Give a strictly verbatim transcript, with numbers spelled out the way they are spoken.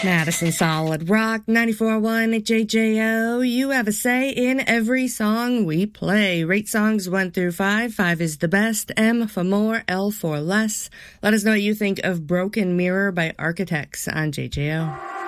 Madison Solid Rock, ninety-four point one at J J O. You have a say in every song we play. Rate songs one through five. Five is the best. M for more, L for less. Let us know what you think of Broken Mirror by Architects on J J O.